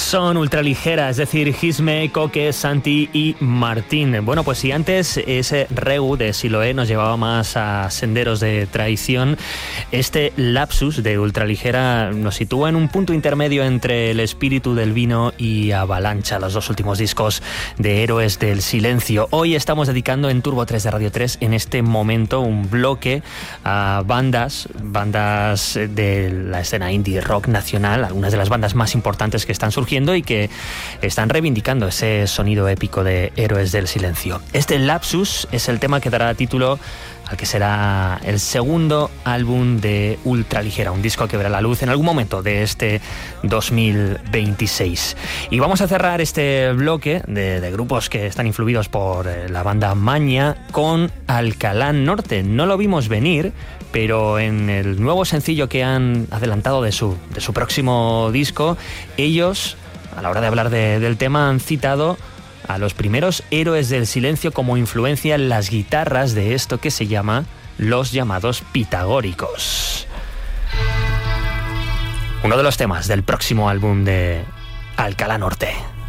Son Ultraligera, es decir, Gisme, Coque, Santi y Martín. Bueno, pues si antes ese Regu de Siloé nos llevaba más a senderos de traición, este Lapsus de Ultraligera nos sitúa en un punto intermedio entre El espíritu del vino y Avalancha, los dos últimos discos de Héroes del Silencio. Hoy estamos dedicando en Turbo 3 de Radio 3 en este momento un bloque a bandas de la escena indie rock nacional, algunas de las bandas más importantes que están surgiendo y que están reivindicando ese sonido épico de Héroes del Silencio. Este Lapsus es el tema que dará título al que será el segundo álbum de Ultraligera, un disco que verá la luz en algún momento de este 2026. Y vamos a cerrar este bloque de grupos que están influidos por la banda Maña con Alcalá Norte. No lo vimos venir, pero en el nuevo sencillo que han adelantado de su próximo disco, ellos, a la hora de hablar del tema, han citado a los primeros Héroes del Silencio como influencia en las guitarras de esto que se llama los llamados pitagóricos. Uno de los temas del próximo álbum de Alcalá Norte.